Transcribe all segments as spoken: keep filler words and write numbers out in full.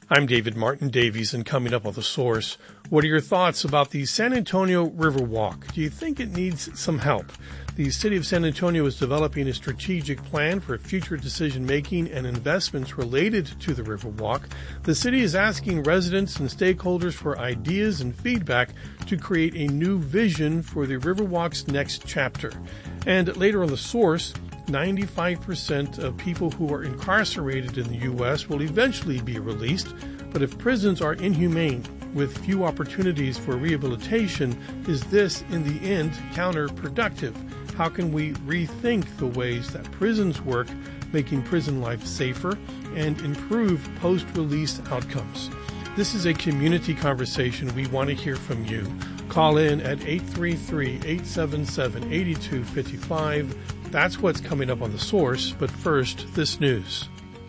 I'm David Martin Davies, and coming up on The Source, what are your thoughts about the San Antonio Riverwalk? Do you think it needs some help? The city of San Antonio is developing a strategic plan for future decision-making and investments related to the Riverwalk. The city is asking residents and stakeholders for ideas and feedback to create a new vision for the Riverwalk's next chapter. And later on The Source, ninety-five percent of people who are incarcerated in the U S will eventually be released, but if prisons are inhumane with few opportunities for rehabilitation, is this in the end counterproductive? How can we rethink the ways that prisons work, making prison life safer and improve post-release outcomes? This is a community conversation. We want to hear from you. Call in at eight three three, eight seven seven, eight two five five. That's what's coming up on The Source, but first, this news.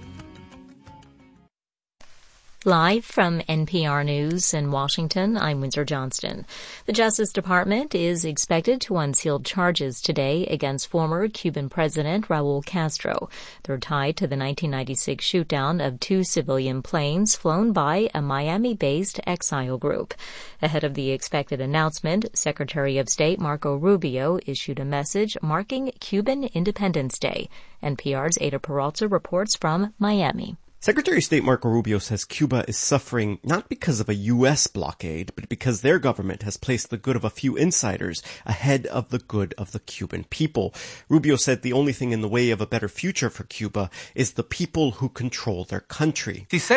Live from N P R News in Washington, I'm Windsor Johnston. The Justice Department is expected to unseal charges today against former Cuban President Raul Castro. They're tied to the nineteen ninety-six shootdown of two civilian planes flown by a Miami-based exile group. Ahead of the expected announcement, Secretary of State Marco Rubio issued a message marking Cuban Independence Day. N P R's Ada Peralta reports from Miami. Secretary of State Marco Rubio says Cuba is suffering not because of a U S blockade, but because their government has placed the good of a few insiders ahead of the good of the Cuban people. Rubio said the only thing in the way of a better future for Cuba is the people who control their country. If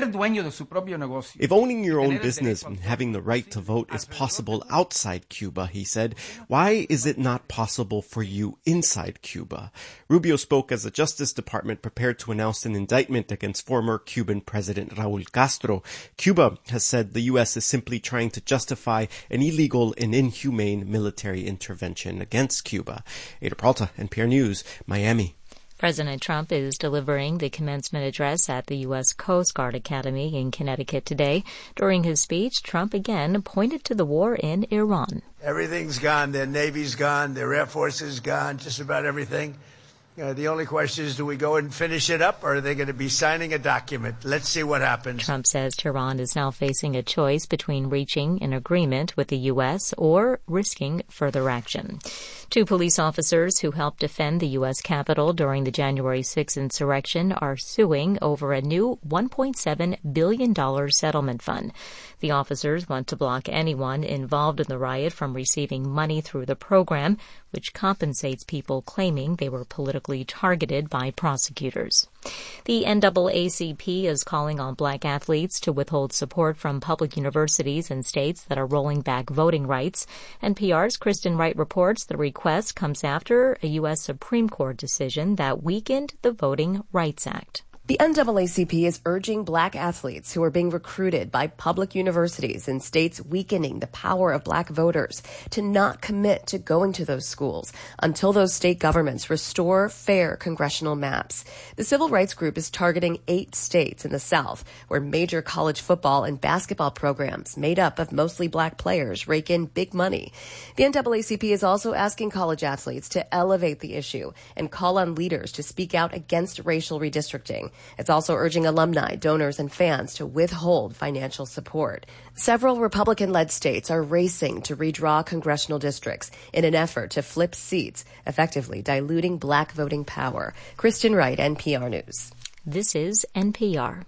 owning your own business and having the right to vote is possible outside Cuba, he said, why is it not possible for you inside Cuba? Rubio spoke as the Justice Department prepared to announce an indictment against former Cuban President Raul Castro. Cuba has said the U S is simply trying to justify an illegal and inhumane military intervention against Cuba. Ada Peralta, N P R News, Miami. President Trump is delivering the commencement address at the U S Coast Guard Academy in Connecticut today. During his speech, Trump again pointed to the war in Iran. Everything's gone. Their Navy's gone. Their Air Force is gone. Just about everything. Uh, the only question is, do we go and finish it up, or are they going to be signing a document? Let's see what happens. Trump says Tehran is now facing a choice between reaching an agreement with the U S or risking further action. Two police officers who helped defend the U S Capitol during the January sixth insurrection are suing over a new one point seven billion dollars settlement fund. The officers want to block anyone involved in the riot from receiving money through the program, which compensates people claiming they were politically targeted by prosecutors. The N double A C P is calling on black athletes to withhold support from public universities and states that are rolling back voting rights. N P R's Kristen Wright reports the request comes after a U S Supreme Court decision that weakened the Voting Rights Act. The N double A C P is urging black athletes who are being recruited by public universities in states weakening the power of black voters to not commit to going to those schools until those state governments restore fair congressional maps. The civil rights group is targeting eight states in the South where major college football and basketball programs made up of mostly black players rake in big money. The N double A C P is also asking college athletes to elevate the issue and call on leaders to speak out against racial redistricting. It's also urging alumni, donors, and fans to withhold financial support. Several Republican-led states are racing to redraw congressional districts in an effort to flip seats, effectively diluting black voting power. Kristen Wright, N P R News. This is N P R.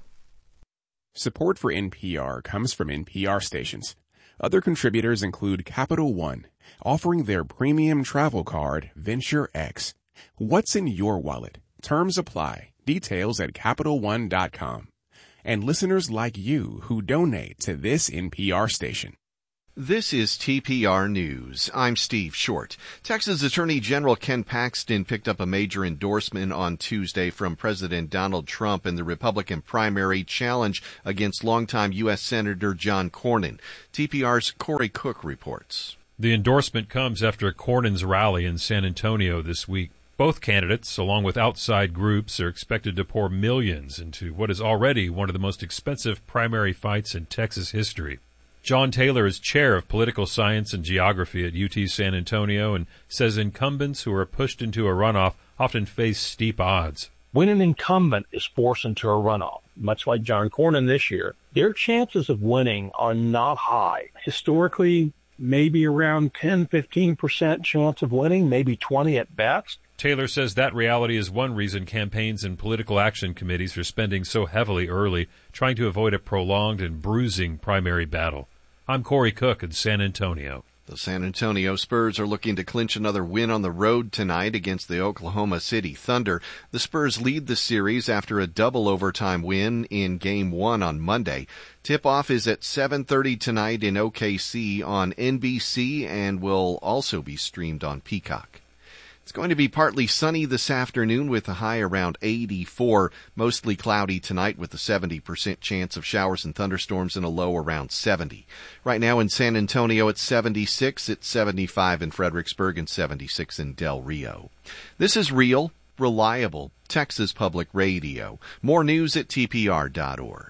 Support for N P R comes from N P R stations. Other contributors include Capital One, offering their premium travel card, Venture X. What's in your wallet? Terms apply. Details at Capital One dot com. And listeners like you who donate to this N P R station. This is T P R News. I'm Steve Short. Texas Attorney General Ken Paxton picked up a major endorsement on Tuesday from President Donald Trump in the Republican primary challenge against longtime U S Senator John Cornyn. T P R's Corey Cook reports. The endorsement comes after Cornyn's rally in San Antonio this week. Both candidates, along with outside groups, are expected to pour millions into what is already one of the most expensive primary fights in Texas history. John Taylor is chair of political science and geography at U T San Antonio and says incumbents who are pushed into a runoff often face steep odds. when an incumbent is forced into a runoff, much like John Cornyn this year, their chances of winning are not high. Historically, maybe around ten, fifteen percent chance of winning, maybe twenty at best. Taylor says that reality is one reason campaigns and political action committees are spending so heavily early, trying to avoid a prolonged and bruising primary battle. I'm Corey Cook in San Antonio. The San Antonio Spurs are looking to clinch another win on the road tonight against the Oklahoma City Thunder. The Spurs lead the series after a double overtime win in Game one on Monday. Tip-off is at seven thirty tonight in O K C on N B C and will also be streamed on Peacock. It's going to be partly sunny this afternoon with a high around eighty-four. Mostly cloudy tonight with a seventy percent chance of showers and thunderstorms and a low around seventy. Right now in San Antonio it's seventy-six, it's seventy-five in Fredericksburg and seventy-six in Del Rio. This is real, reliable Texas Public Radio. More news at T P R dot org.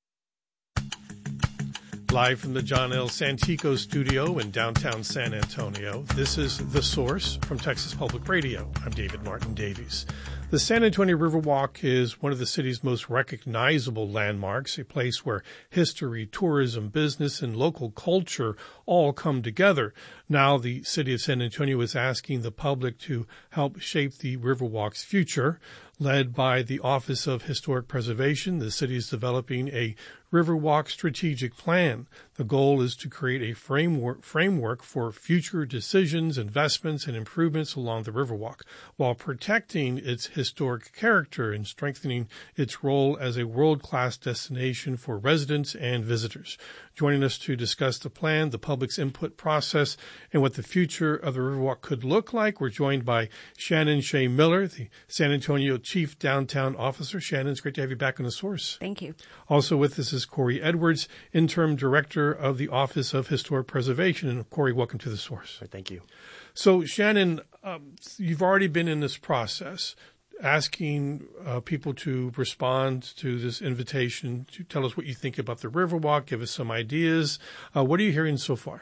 Live from the John L. Santico studio in downtown San Antonio, this is The Source from Texas Public Radio. I'm David Martin Davies. The San Antonio Riverwalk is one of the city's most recognizable landmarks, a place where history, tourism, business, and local culture all come together. Now the city of San Antonio is asking the public to help shape the Riverwalk's future. Led by the Office of Historic Preservation, the city is developing a Riverwalk strategic plan. The goal is to create a framework, framework for future decisions, investments, and improvements along the Riverwalk, while protecting its historic character and strengthening its role as a world-class destination for residents and visitors. Joining us to discuss the plan, the public's input process, and what the future of the Riverwalk could look like, we're joined by Shannon Shea Miller, the San Antonio Chief Downtown Officer. Shannon, it's great to have you back on The Source. Thank you. Also with us is Corey Edwards, Interim Director of the Office of Historic Preservation. And Corey, welcome to The Source. Thank you. So, Shannon, um, you've already been in this process, asking uh, people to respond to this invitation to tell us what you think about the Riverwalk, give us some ideas. Uh, what are you hearing so far?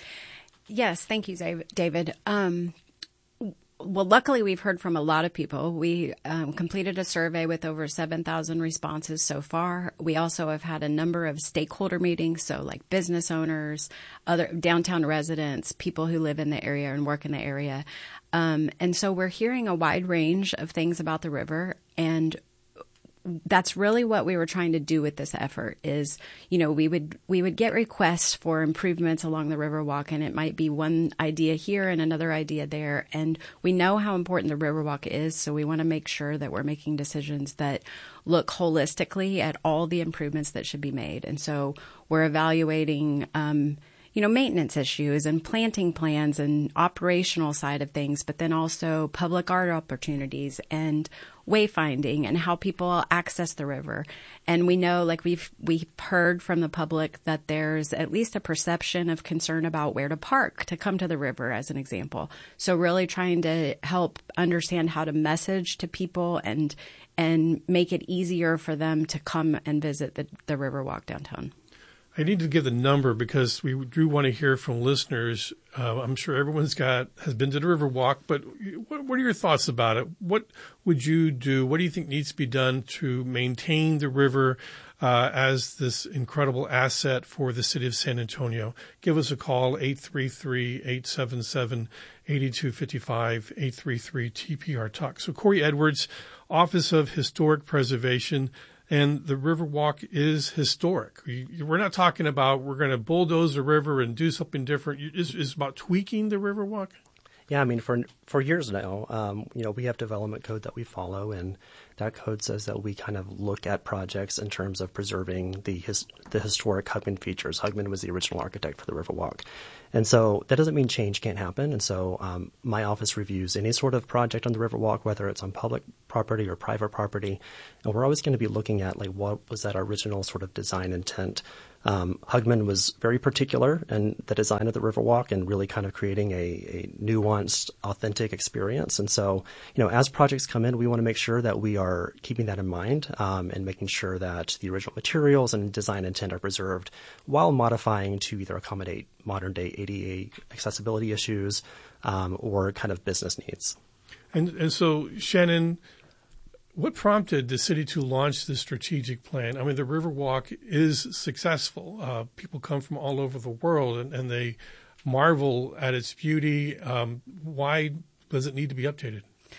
Yes, thank you, David. Um, well, luckily, we've heard from a lot of people. We um, completed a survey with over seven thousand responses so far. We also have had a number of stakeholder meetings, so like business owners, other downtown residents, people who live in the area and work in the area. Um, and so we're hearing a wide range of things about the river, and that's really what we were trying to do with this effort is, you know, we would we would get requests for improvements along the Riverwalk, and it might be one idea here and another idea there. And we know how important the Riverwalk is, so we want to make sure that we're making decisions that look holistically at all the improvements that should be made. And so we're evaluating um you know, maintenance issues and planting plans and operational side of things, but then also public art opportunities and wayfinding and how people access the river. And we know, like we've we've heard from the public, that there's at least a perception of concern about where to park to come to the river, as an example. So really trying to help understand how to message to people and and make it easier for them to come and visit the, the Riverwalk downtown. I need to give the number because we do want to hear from listeners. Uh, I'm sure everyone's got has been to the Riverwalk, but what, what are your thoughts about it? What would you do? What do you think needs to be done to maintain the river uh, as this incredible asset for the city of San Antonio? Give us a call, eight three three, eight seven seven, eight two five five, eight three three T P R Talk. So Corey Edwards, Office of Historic Preservation. And the Riverwalk is historic. We're not talking about we're going to bulldoze the river and do something different. It's, it's about tweaking the Riverwalk. Yeah, I mean, for for years now, um, you know, we have development code that we follow, and that code says that we kind of look at projects in terms of preserving the his, the historic Hugman features. Hugman was the original architect for the Riverwalk. And so that doesn't mean change can't happen. And so um, my office reviews any sort of project on the Riverwalk, whether it's on public property or private property. And we're always going to be looking at, like, what was that original sort of design intent. Um, Hugman was very particular in the design of the Riverwalk and really kind of creating a, a nuanced, authentic experience. And so, you know, as projects come in, we want to make sure that we are keeping that in mind um, and making sure that the original materials and design intent are preserved while modifying to either accommodate modern-day A D A accessibility issues um, or kind of business needs. And, and so, Shannon, What prompted the city to launch this strategic plan? I mean, the Riverwalk is successful. Uh, people come from all over the world, and, and they marvel at its beauty. Um, why does it need to be updated?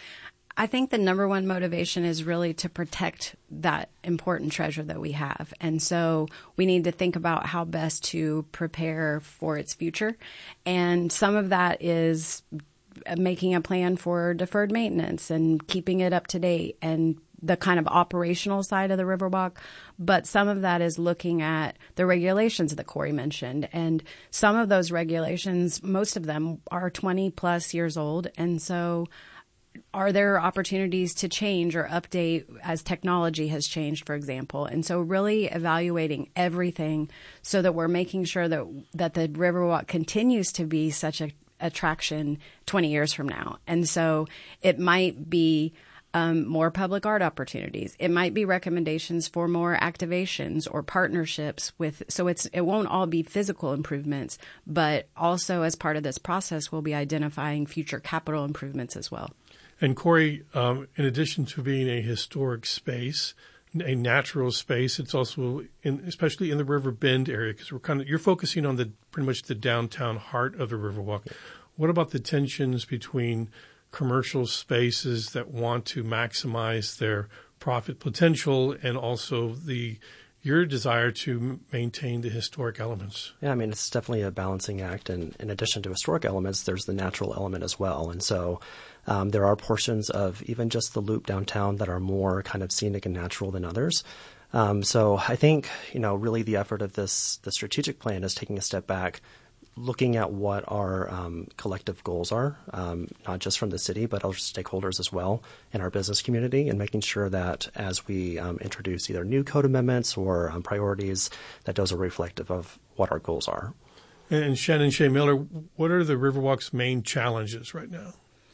I think the number one motivation is really to protect that important treasure that we have. And so we need to think about how best to prepare for its future. And some of that is making a plan for deferred maintenance and keeping it up to date and the kind of operational side of the Riverwalk. But some of that is looking at the regulations that Corey mentioned. And some of those regulations, most of them are twenty plus years old. And so are there opportunities to change or update as technology has changed, for example? And so really evaluating everything so that we're making sure that that the Riverwalk continues to be such a attraction twenty years from now. And so it might be um, more public art opportunities. It might be recommendations for more activations or partnerships with, so it's, it won't all be physical improvements, but also as part of this process, we'll be identifying future capital improvements as well. And Corey, um, in addition to being a historic space, a natural space, it's also in, especially in the River Bend area, because we're kind of, you're focusing on the pretty much the downtown heart of the Riverwalk. What about the tensions between commercial spaces that want to maximize their profit potential and also the your desire to maintain the historic elements? Yeah, I mean, it's definitely a balancing act. And in addition to historic elements, there's the natural element as well. And so um, there are portions of even just the loop downtown that are more kind of scenic and natural than others. Um, so I think, you know, really the effort of this, the strategic plan is taking a step back, looking at what our um, collective goals are, um, not just from the city, but our stakeholders as well in our business community, and making sure that as we um, introduce either new code amendments or um, priorities, that those are reflective of what our goals are. And Shannon Shea Miller, what are the Riverwalk's main challenges right now?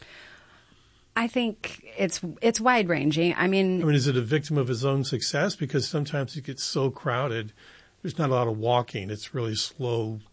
I think it's it's wide ranging. I mean, I mean, is it a victim of its own success? Because sometimes it gets so crowded. There's not a lot of walking. It's really slow.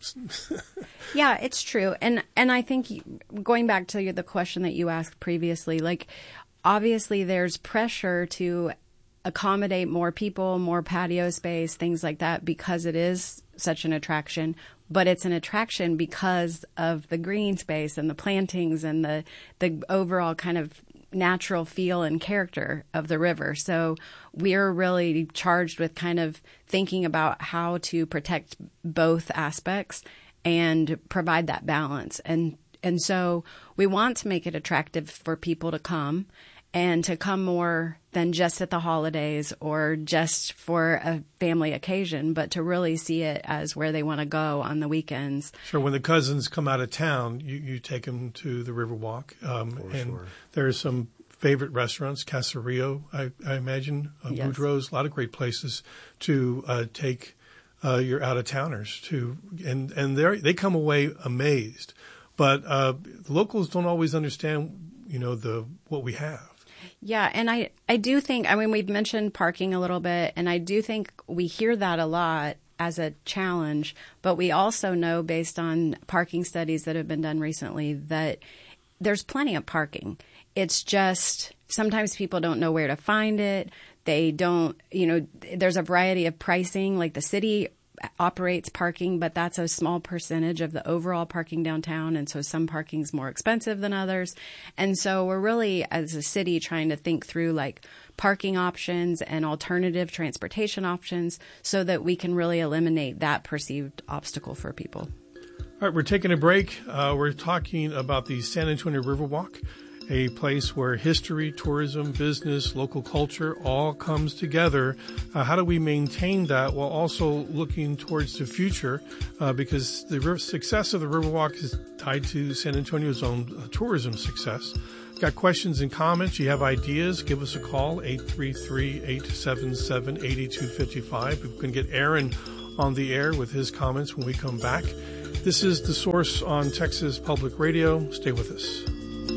Yeah, it's true. And and I think going back to the question that you asked previously, like obviously there's pressure to accommodate more people, more patio space, things like that, because it is such an attraction. But it's an attraction because of the green space and the plantings and the the overall kind of natural feel and character of the river. So we're really charged with kind of thinking about how to protect both aspects and provide that balance. And and so we want to make it attractive for people to come and to come more than just at the holidays or just for a family occasion, but to really see it as where they want to go on the weekends. Sure. When the cousins come out of town, you, you take them to the Riverwalk. Um, For and sure. there are some favorite restaurants, Caserio, I, I imagine, uh, Yes. Boudreaux's, a lot of great places to uh, take uh, your out-of-towners to. And, and they they come away amazed. But uh, the locals don't always understand, you know, the what we have. Yeah, and I, I do think, I mean, we've mentioned parking a little bit, and I do think we hear that a lot as a challenge, but we also know based on parking studies that have been done recently that there's plenty of parking. It's just sometimes people don't know where to find it. They don't, you know, there's a variety of pricing, like the city operates parking, but that's a small percentage of the overall parking downtown. And so some parking's more expensive than others. And so we're really, as a city, trying to think through like parking options and alternative transportation options so that we can really eliminate that perceived obstacle for people. All right, we're taking a break. Uh, we're talking about the San Antonio Riverwalk, a place where history, tourism, business, local culture all comes together. Uh, how do we maintain that while also looking towards the future? Uh, because the river, success of the Riverwalk is tied to San Antonio's own uh, tourism success. Got questions and comments? You have ideas? Give us a call, eight three three, eight seven seven, eight two five five. We can get Aaron on the air with his comments when we come back. This is The Source on Texas Public Radio. Stay with us.